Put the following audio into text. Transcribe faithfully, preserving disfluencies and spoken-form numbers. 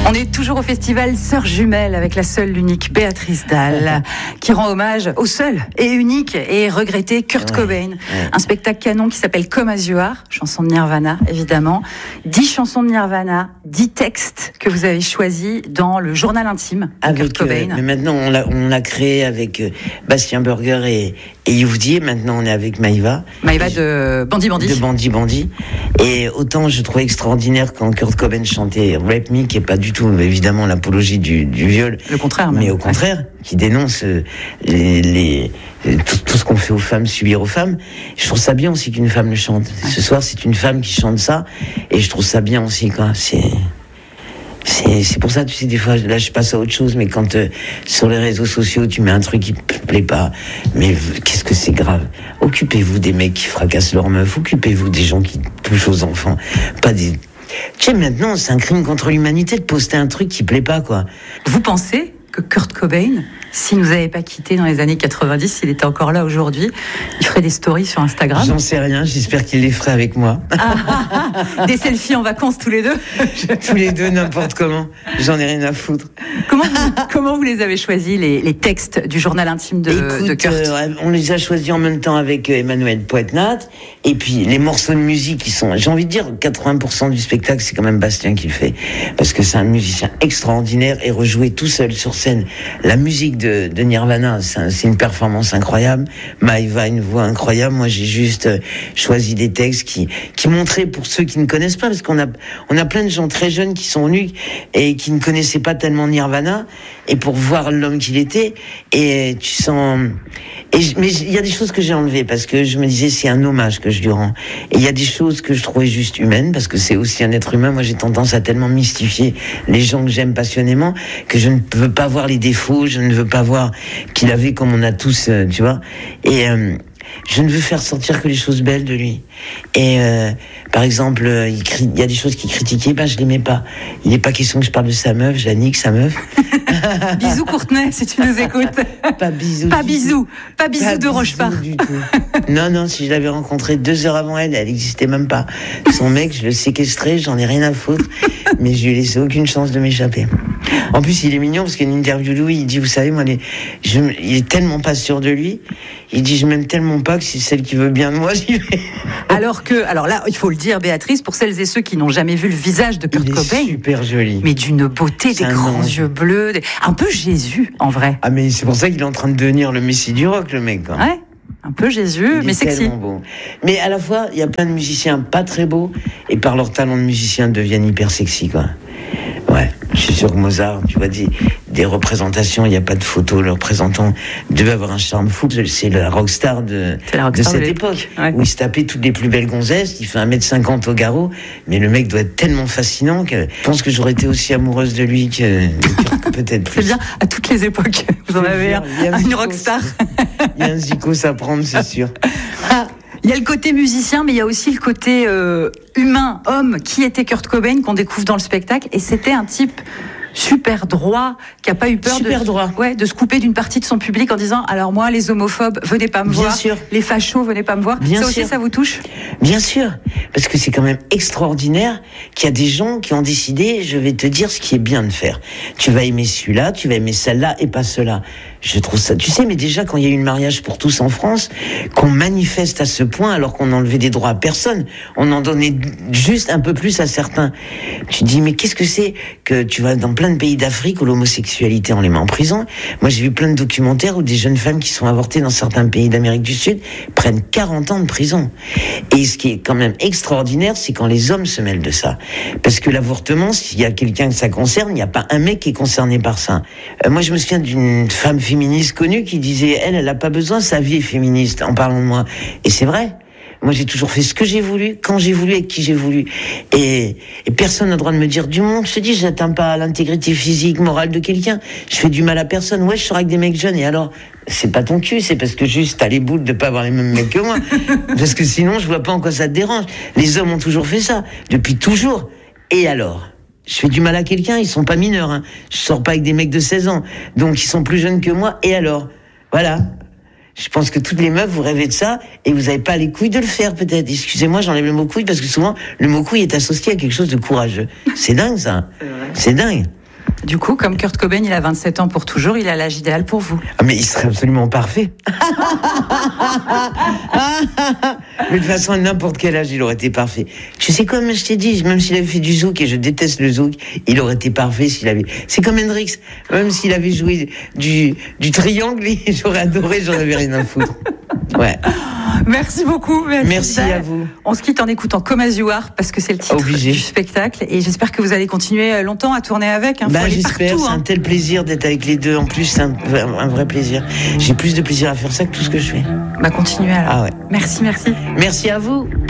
On est toujours au festival Sœurs Jumelles avec la seule, l'unique Béatrice Dalle qui rend hommage au seul et unique et regretté Kurt Cobain. Ouais. Un spectacle canon qui s'appelle Come As You Are, chanson de Nirvana évidemment. Dix chansons de Nirvana, dix textes que vous avez choisis dans le journal intime de avec, Kurt Cobain. Euh, mais maintenant on l'a, on l'a créé avec euh, Bastien Burger et, et Youvdi. Maintenant on est avec Maïva. Maïva de Bandi Bandi. De Bandi Bandi. Et autant je trouvais extraordinaire quand Kurt Cobain chantait Rape Me, qui est pas du tout évidemment l'apologie du, du viol. Le contraire. Mais même. au contraire, ouais. Qui dénonce euh, les, les, tout, tout ce qu'on fait aux femmes, subir aux femmes. Je trouve ça bien aussi qu'une femme le chante. Ouais. Ce soir, c'est une femme qui chante ça, et je trouve ça bien aussi, quoi. C'est, c'est, c'est pour ça, tu sais, des fois, là, je passe à autre chose, mais quand euh, sur les réseaux sociaux, tu mets un truc qui te plaît pas, mais qu'est-ce que c'est grave. Occupez-vous des mecs qui fracassent leurs meufs, occupez-vous des gens qui touchent aux enfants, pas des... Tu sais, maintenant, c'est un crime contre l'humanité de poster un truc qui plaît pas, quoi. Vous pensez que Kurt Cobain, s'il nous avait pas quittés dans les années quatre-vingt-dix, s'il était encore là aujourd'hui, il ferait des stories sur Instagram? J'en sais rien, j'espère qu'il les ferait avec moi. Ah, ah, ah, des selfies en vacances tous les deux? Tous les deux, n'importe comment. J'en ai rien à foutre. Comment vous, comment vous les avez choisis, les, les textes du journal intime de, Écoute, de Kurt? euh, on les a choisis en même temps avec euh, Emmanuel Poitnat. Et puis, les morceaux de musique qui sont... J'ai envie de dire, quatre-vingts pour cent du spectacle, c'est quand même Bastien qui le fait. Parce que c'est un musicien extraordinaire et rejouer tout seul sur scène la musique de, de Nirvana, c'est, un, c'est une performance incroyable. Maïva, une voix incroyable. Moi, j'ai juste euh, choisi des textes qui, qui montraient, pour ceux qui ne connaissent pas, parce qu'on a, on a plein de gens très jeunes qui sont venus et qui ne connaissaient pas tellement Nirvana, et pour voir l'homme qu'il était, et tu sens... Et je, mais il y a des choses que j'ai enlevées, parce que je me disais, c'est un hommage que je lui rends. Et il y a des choses que je trouvais juste humaines, parce que c'est aussi un être humain. Moi, j'ai tendance à tellement mystifier les gens que j'aime passionnément, que je ne veux pas voir les défauts, je ne veux pas voir qu'il avait comme on a tous, euh, tu vois. Et euh, je ne veux faire sortir que les choses belles de lui. Et euh, par exemple, euh, il, cri- il y a des choses qu'il critiquait, ben je l'aimais pas. Il n'est pas question que je parle de sa meuf, Jannick, sa meuf. Bisous Courtenay, si tu nous écoutes. Pas bisous. Pas bisous. Pas bisous Pas de Rochefort. Du tout. Non, non, si je l'avais rencontrée deux heures avant elle, elle n'existait même pas. Son mec, je le séquestrais, j'en ai rien à foutre, mais je lui ai laissé aucune chance de m'échapper. En plus, il est mignon parce qu'il y a une interview de lui, il dit, vous savez, moi, les, je, il est tellement pas sûr de lui. Il dit, je m'aime tellement pas que c'est celle qui veut bien de moi, j'y vais. Alors que, alors là, il faut le dire, Béatrice, pour celles et ceux qui n'ont jamais vu le visage de Kurt il Cobain. est super joli. Mais d'une beauté, C'est des un grands ange. yeux bleus, des... un peu Jésus, en vrai. Ah, mais c'est pour ça qu'il est en train de devenir le messie du rock, le mec, quoi. Ouais. Un peu Jésus, Il mais est sexy. tellement beau. Mais à la fois, il y a plein de musiciens pas très beaux, et par leur talent de musicien deviennent hyper sexy, quoi. Ouais, je suis sûr que Mozart, tu vois, des, des représentations, il n'y a pas de photos, le représentant devait avoir un charme fou. C'est la rockstar de, la rockstar de cette de époque, ouais. où il se tapait toutes les plus belles gonzesses, il fait un mètre cinquante au garrot, mais le mec doit être tellement fascinant que je pense que j'aurais été aussi amoureuse de lui que, que peut-être plus. C'est bien, à toutes les époques, vous en avez un, un une rockstar. Il y a un zikos à prendre, c'est sûr. Ah. Il y a le côté musicien, mais il y a aussi le côté euh, humain, homme, qui était Kurt Cobain, qu'on découvre dans le spectacle. Et c'était un type super droit, qui a pas eu peur super de, droit. Ouais, de se couper d'une partie de son public en disant, alors moi, les homophobes, venez pas me Bien voir. Sûr. Les fachos, venez pas me voir. Bien ça sûr. aussi, ça vous touche? Bien sûr, parce que c'est quand même extraordinaire qu'il y a des gens qui ont décidé, je vais te dire ce qui est bien de faire. Tu vas aimer celui-là, tu vas aimer celle-là et pas cela. Je trouve ça, tu sais, mais déjà quand il y a eu le mariage pour tous en France, qu'on manifeste à ce point alors qu'on enlevait des droits à personne, on en donnait juste un peu plus à certains. Tu te dis, mais qu'est-ce que c'est que tu vas dans plein de pays d'Afrique où l'homosexualité on les met en prison. Moi j'ai vu plein de documentaires où des jeunes femmes qui sont avortées dans certains pays d'Amérique du Sud prennent quarante ans de prison. Et ce qui est quand même extraordinaire, c'est quand les hommes se mêlent de ça. Parce que l'avortement, s'il y a quelqu'un que ça concerne, il n'y a pas un mec qui est concerné par ça. Euh, moi je me souviens d'une femme féministe connue qui disait, elle, elle n'a pas besoin, sa vie est féministe, en parlant de moi. Et c'est vrai. Moi, j'ai toujours fait ce que j'ai voulu, quand j'ai voulu, avec qui j'ai voulu. Et, et personne n'a le droit de me dire du monde. Je te dis, je n'atteins pas l'intégrité physique, morale de quelqu'un. Je fais du mal à personne. Ouais, je sors avec des mecs jeunes. Et alors, c'est pas ton cul, c'est parce que juste t'as les boules de pas avoir les mêmes mecs que moi. Parce que sinon, je vois pas en quoi ça te dérange. Les hommes ont toujours fait ça. Depuis toujours. Et alors? Je fais du mal à quelqu'un, ils sont pas mineurs, hein. Je sors pas avec des mecs de seize ans. Donc, ils sont plus jeunes que moi. Et alors? Voilà. Je pense que toutes les meufs, vous rêvez de ça, et vous avez pas les couilles de le faire, peut-être. Excusez-moi, j'enlève le mot couille, parce que souvent, le mot couille est associé à quelque chose de courageux. C'est dingue, ça. C'est, c'est dingue. Du coup, comme Kurt Cobain, il a vingt-sept ans pour toujours, il a l'âge idéal pour vous. Ah, mais il serait absolument parfait. Mais de toute façon, à n'importe quel âge, il aurait été parfait. Je sais, comme je t'ai dit, même s'il avait fait du zouk, et je déteste le zouk, il aurait été parfait s'il avait... C'est comme Hendrix, même s'il avait joué du, du triangle, j'aurais adoré, j'en avais rien à foutre. Ouais. Merci beaucoup. Merci Dalle. à vous. On se quitte en écoutant Come As You Are parce que c'est le titre Obligé. du spectacle et j'espère que vous allez continuer longtemps à tourner avec. Hein. Bah, c'est j'espère, c'est hein. un tel plaisir d'être avec les deux. En plus, c'est un, un vrai plaisir. J'ai plus de plaisir à faire ça que tout ce que je fais. Bah, continuez alors. Ah ouais. Merci, merci. Merci à vous.